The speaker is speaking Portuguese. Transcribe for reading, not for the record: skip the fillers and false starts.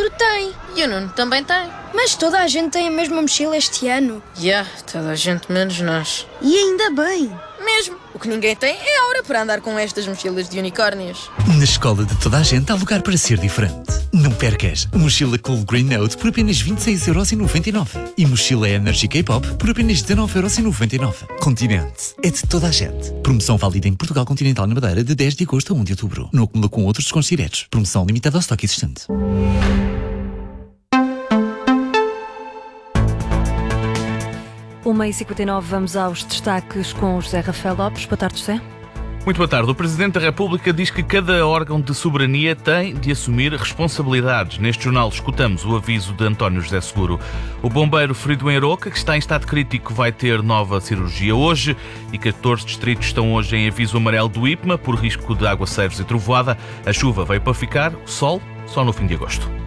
Pedro tem. E o Nuno também tem. Mas toda a gente tem a mesma mochila este ano. Toda a gente menos nós. E ainda bem. Mesmo. O que ninguém tem é a hora para andar com estas mochilas de unicórnios. Na escola de toda a gente há lugar para ser diferente. Não percas. Mochila Cool Green Note por apenas 26,99€. E mochila Energy K-Pop por apenas 19,99€. Continente. É de toda a gente. Promoção válida em Portugal Continental na Madeira de 10 de agosto a 1 de outubro. Não acumula com outros descontos diretos. Promoção limitada ao estoque existente. 1h59, vamos aos destaques com o José Rafael Lopes. Boa tarde, José. Muito boa tarde. O Presidente da República diz que cada órgão de soberania tem de assumir responsabilidades. Neste jornal escutamos o aviso de António José Seguro. O bombeiro ferido em Aroca, que está em estado crítico, vai ter nova cirurgia hoje e 14 distritos estão hoje em aviso amarelo do IPMA por risco de aguaceiros e trovoada. A chuva veio para ficar, o sol só no fim de agosto.